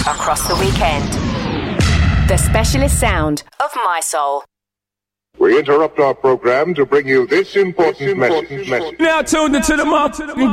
across the weekend. The specialist sound of My Soul. We interrupt our program to bring you this important message. Now tuned into the motherfucking